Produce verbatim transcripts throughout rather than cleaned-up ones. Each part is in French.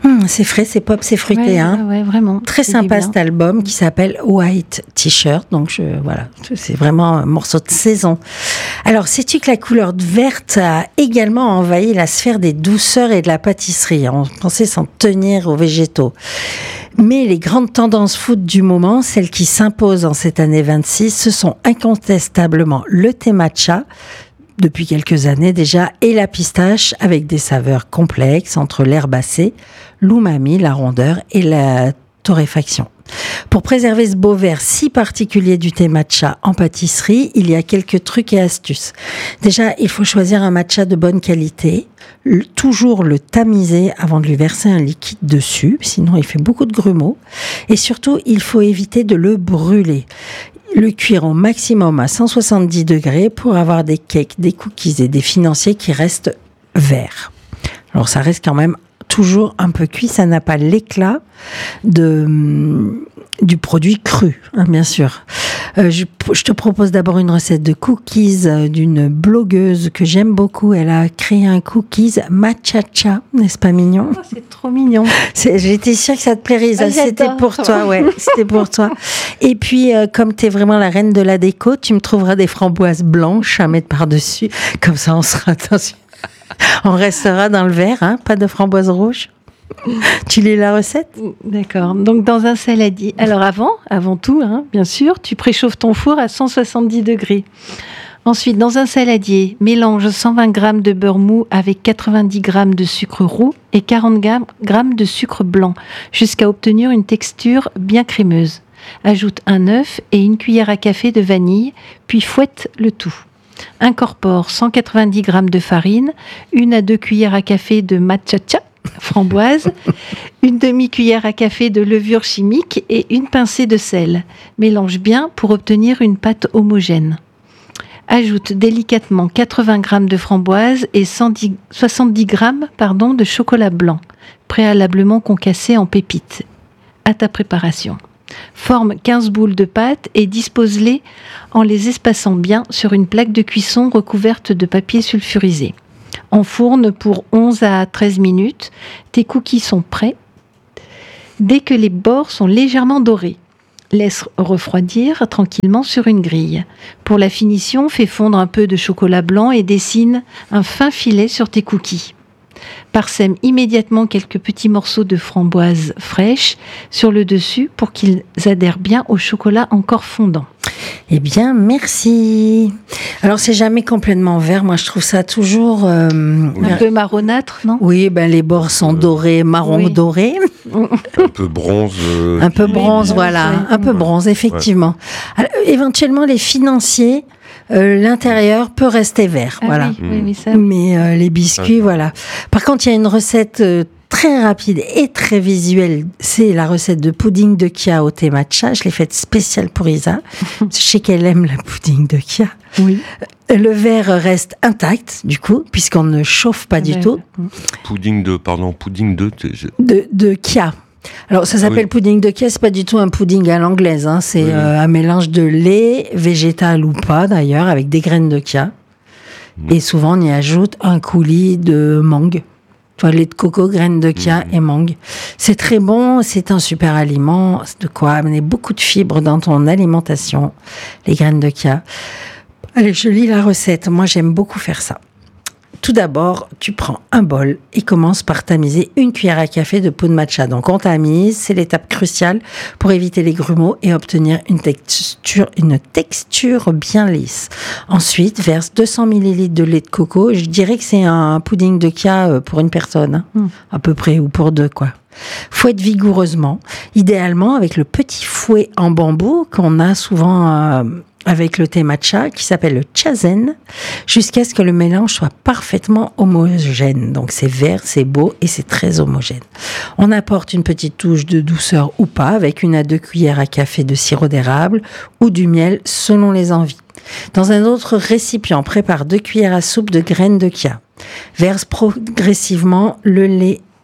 Mmh, c'est frais, c'est pop, c'est fruité. Ouais, hein. ouais, vraiment. Très C'est sympa bien. cet album qui s'appelle White T-shirt. Donc je, voilà, c'est vraiment un morceau de saison. Alors, sais-tu que la couleur verte a également envahi la sphère des douceurs et de la pâtisserie? On pensait s'en tenir aux végétaux. Mais les grandes tendances food du moment, celles qui s'imposent en cette année vingt-six, ce sont incontestablement le thé matcha, depuis quelques années déjà, et la pistache avec des saveurs complexes entre l'herbacée, l'umami, la rondeur et la torréfaction. Pour préserver ce beau vert si particulier du thé matcha en pâtisserie, il y a quelques trucs et astuces. Déjà, il faut choisir un matcha de bonne qualité, le, toujours le tamiser avant de lui verser un liquide dessus, sinon il fait beaucoup de grumeaux. Et surtout, il faut éviter de le brûler. Le cuire au maximum à cent soixante-dix degrés pour avoir des cakes, des cookies et des financiers qui restent verts. Alors ça reste quand même toujours un peu cuit, ça n'a pas l'éclat de, du produit cru, hein, bien sûr. Euh, je, je te propose d'abord une recette de cookies euh, d'une blogueuse que j'aime beaucoup. Elle a créé un cookies matcha-cha, n'est-ce pas mignon? Oh, c'est trop mignon. C'est, j'étais sûre que ça te plairait, Isa. Ah, C'était pour toi, ouais. C'était pour toi. Et puis, euh, comme tu es vraiment la reine de la déco, tu me trouveras des framboises blanches à mettre par-dessus. Comme ça, on sera attention. On restera dans le vert, hein, pas de framboises rouges. Tu lis la recette? D'accord. Donc, dans un saladier. Alors, avant, avant tout, hein, bien sûr, tu préchauffes ton four à cent soixante-dix degrés. Ensuite, dans un saladier, mélange cent vingt grammes de beurre mou avec quatre-vingt-dix grammes de sucre roux et quarante grammes de sucre blanc jusqu'à obtenir une texture bien crémeuse. Ajoute un œuf et une cuillère à café de vanille, puis fouette le tout. Incorpore cent quatre-vingt-dix grammes de farine, une à deux cuillères à café de matcha-cha, framboise, une demi-cuillère à café de levure chimique et une pincée de sel. Mélange bien pour obtenir une pâte homogène. Ajoute délicatement quatre-vingts grammes de framboise et cent dix, soixante-dix grammes pardon, de chocolat blanc, préalablement concassé en pépites. À ta préparation. Forme quinze boules de pâte et dispose-les en les espaçant bien sur une plaque de cuisson recouverte de papier sulfurisé. Enfourne pour onze à treize minutes. Tes cookies sont prêts. Dès que les bords sont légèrement dorés, laisse refroidir tranquillement sur une grille. Pour la finition, fais fondre un peu de chocolat blanc et dessine un fin filet sur tes cookies. Parsème immédiatement quelques petits morceaux de framboise fraîche sur le dessus pour qu'ils adhèrent bien au chocolat encore fondant. Eh bien, merci. Alors, c'est jamais complètement vert. Moi, je trouve ça toujours... Euh, un peu marronâtre, non? Oui, ben, les bords sont dorés, marron oui. doré. Un peu bronze. Euh, un peu qui... bronze, oui, voilà. oui. Un peu bronze, effectivement. Ouais. Alors, éventuellement, les financiers... Euh, l'intérieur peut rester vert, ah voilà. Oui, oui, oui, ça... Mais euh, les biscuits, ah. voilà. Par contre, il y a une recette euh, très rapide et très visuelle. C'est la recette de pudding de Kia au thé matcha. Je l'ai faite spéciale pour Isa. Je sais qu'elle aime la pudding de Kia. Oui. Le verre reste intact, du coup, puisqu'on ne chauffe pas du ouais. tout. Pudding de, pardon, pudding de... De, de Kia. Alors, ça s'appelle ah oui. pudding de Kia, c'est pas du tout un pudding à l'anglaise, hein. C'est oui. euh, un mélange de lait, végétal ou pas d'ailleurs, avec des graines de Kia. Mmh. Et souvent, on y ajoute un coulis de mangue. Tu vois, lait de coco, graines de Kia mmh. et mangue. C'est très bon, c'est un super aliment. C'est de quoi amener beaucoup de fibres dans ton alimentation, les graines de Kia. Allez, je lis la recette. Moi, j'aime beaucoup faire ça. Tout d'abord, tu prends un bol et commences par tamiser une cuillère à café de poudre matcha. Donc, on tamise, c'est l'étape cruciale pour éviter les grumeaux et obtenir une texture, une texture bien lisse. Ensuite, verse deux cents millilitres de lait de coco. Je dirais que c'est un pudding de Kia pour une personne, hein, mmh. à peu près, ou pour deux, quoi. Fouette vigoureusement, idéalement avec le petit fouet en bambou qu'on a souvent... Euh, avec le thé matcha qui s'appelle le chazen, jusqu'à ce que le mélange soit parfaitement homogène. Donc c'est vert, c'est beau et c'est très homogène. On apporte une petite touche de douceur ou pas avec une à deux cuillères à café de sirop d'érable ou du miel selon les envies. Dans un autre récipient, prépare deux cuillères à soupe de graines de Kia. Verse progressivement le lait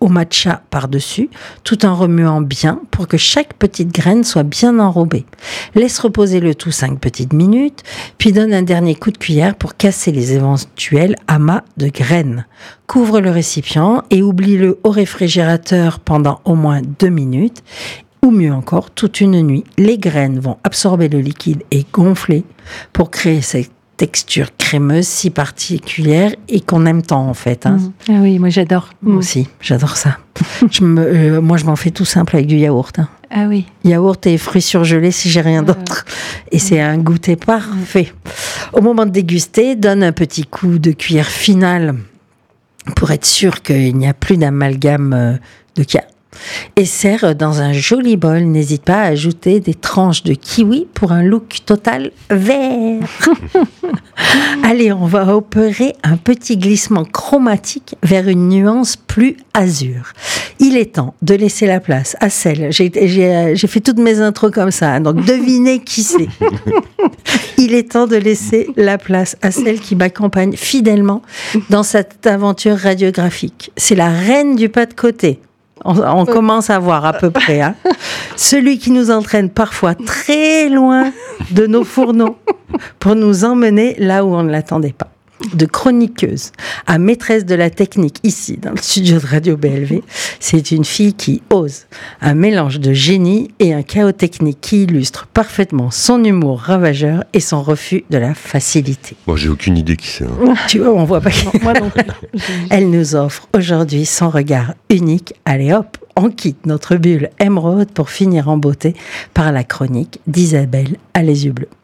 au matcha par-dessus, tout en remuant bien pour que chaque petite graine soit bien enrobée. Laisse reposer le tout cinq petites minutes, puis donne un dernier coup de cuillère pour casser les éventuels amas de graines. Couvre le récipient et oublie-le au réfrigérateur pendant au moins deux minutes, ou mieux encore, toute une nuit. Les graines vont absorber le liquide et gonfler pour créer cette texture crémeuse si particulière et qu'on aime tant en fait. Hein. Mmh. Ah oui, moi j'adore. Moi Mmh. aussi, j'adore ça. je me, euh, moi je m'en fais tout simple avec du yaourt. Hein. Ah oui. Yaourt et fruits surgelés si j'ai rien d'autre. Et c'est un goûter parfait. Au moment de déguster, donne un petit coup de cuillère finale pour être sûr qu'il n'y a plus d'amalgame de cas. Et sers dans un joli bol. N'hésite pas à ajouter des tranches de kiwi pour un look total vert. Allez, on va opérer un petit glissement chromatique vers une nuance plus azur. Il est temps de laisser la place à celle... J'ai, j'ai, j'ai fait toutes mes intros comme ça, hein, donc devinez qui c'est. Il est temps de laisser la place à celle qui m'accompagne fidèlement dans cette aventure radiographique. C'est la reine du pas de côté. On, on commence à voir à peu près. Hein. Celui qui nous entraîne parfois très loin de nos fourneaux pour nous emmener là où on ne l'attendait pas. De chroniqueuse à maîtresse de la technique ici dans le studio de Radio B L V, c'est une fille qui ose. Un mélange de génie et un chaos technique qui illustre parfaitement son humour ravageur et son refus de la facilité. Moi, j'ai aucune idée qui c'est. Hein. Tu vois, on voit pas. Non, moi non plus. Elle nous offre aujourd'hui son regard unique. Allez hop, on quitte notre bulle émeraude pour finir en beauté par la chronique d'Isabelle à les yeux bleus.